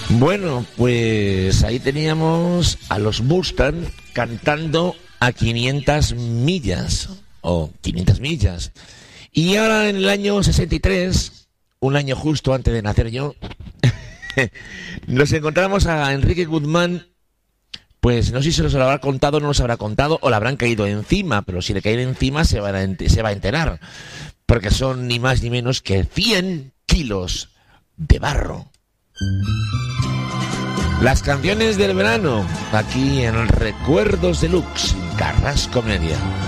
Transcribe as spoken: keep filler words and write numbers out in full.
Bueno, pues ahí teníamos a los Mustang cantando a quinientas millas, o quinientas millas. Y ahora en el año sesenta y tres, un año justo antes de nacer yo, nos encontramos a Enrique Guzmán. Pues no sé si se los habrá contado o no los habrá contado, o le habrán caído encima, pero si le caen encima se, van a, se va a enterar, porque son ni más ni menos que cien kilos de barro. Las canciones del verano, aquí en Recuerdos Deluxe, Carrasco Media.